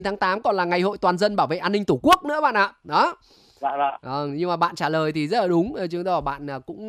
tháng 8 còn là ngày hội toàn dân bảo vệ an ninh Tổ quốc nữa bạn ạ. Đó. Dạ. Nhưng mà bạn trả lời thì rất là đúng, chứng tỏ bạn cũng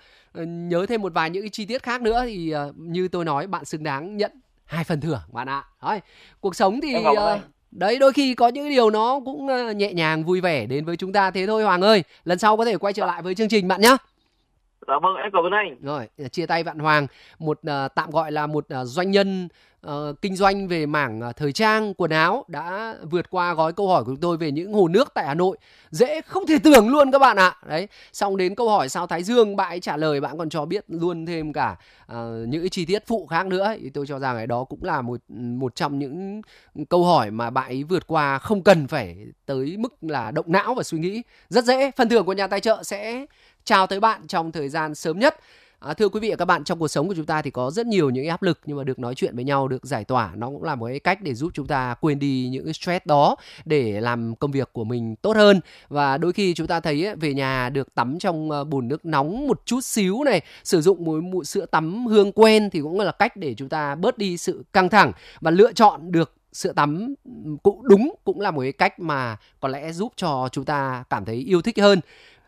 nhớ thêm một vài những cái chi tiết khác nữa thì như tôi nói, bạn xứng đáng nhận 2 phần thưởng bạn ạ. Đấy. Cuộc sống thì đấy, đôi khi có những điều nó cũng nhẹ nhàng vui vẻ đến với chúng ta thế thôi Hoàng ơi. Lần sau có thể quay trở lại với chương trình bạn nhé. Dạ vâng, em cảm ơn anh. Rồi, chia tay bạn Hoàng, một tạm gọi là một doanh nhân kinh doanh về mảng thời trang, quần áo, đã vượt qua gói câu hỏi của tôi về những hồ nước tại Hà Nội. Dễ không thể tưởng luôn các bạn ạ. Đấy, xong đến câu hỏi sao Thái Dương, bạn ấy trả lời, bạn còn cho biết luôn thêm cả những chi tiết phụ khác nữa. Thì tôi cho rằng cái đó cũng là một trong những câu hỏi mà bạn ấy vượt qua, không cần phải tới mức là động não và suy nghĩ. Rất dễ. Phần thưởng của nhà tài trợ sẽ chào tới bạn trong thời gian sớm nhất. Thưa quý vị và các bạn, trong cuộc sống của chúng ta thì có rất nhiều những áp lực, nhưng mà được nói chuyện với nhau, được giải tỏa, nó cũng là một cái cách để giúp chúng ta quên đi những cái stress đó để làm công việc của mình tốt hơn. Và đôi khi chúng ta thấy ấy, về nhà được tắm trong bồn nước nóng một chút xíu này, sử dụng một sữa tắm hương quen thì cũng là cách để chúng ta bớt đi sự căng thẳng, và lựa chọn được sữa tắm cũng đúng, cũng là một cái cách mà có lẽ giúp cho chúng ta cảm thấy yêu thích hơn.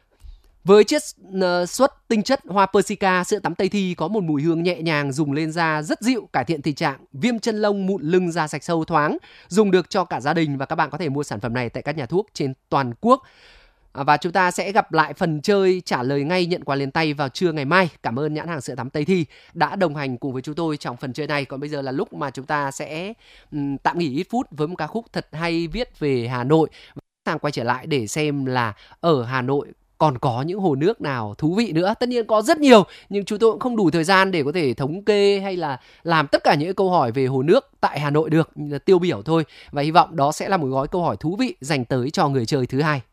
Với chiết xuất tinh chất hoa Persica, sữa tắm Tây Thi có một mùi hương nhẹ nhàng, dùng lên da rất dịu, cải thiện tình trạng viêm chân lông, mụn lưng, da sạch sâu thoáng, dùng được cho cả gia đình, và các bạn có thể mua sản phẩm này tại các nhà thuốc trên toàn quốc. Và chúng ta sẽ gặp lại phần chơi trả lời ngay, nhận quà liền tay vào trưa ngày mai. Cảm ơn nhãn hàng sữa tắm Tây Thi đã đồng hành cùng với chúng tôi trong phần chơi này. Còn bây giờ là lúc mà chúng ta sẽ tạm nghỉ ít phút với một ca khúc thật hay viết về Hà Nội. Sang quay trở lại để xem là ở Hà Nội còn có những hồ nước nào thú vị nữa. Tất nhiên có rất nhiều, nhưng chúng tôi cũng không đủ thời gian để có thể thống kê hay là làm tất cả những câu hỏi về hồ nước tại Hà Nội được, tiêu biểu thôi. Và hy vọng đó sẽ là một gói câu hỏi thú vị dành tới cho người chơi thứ hai.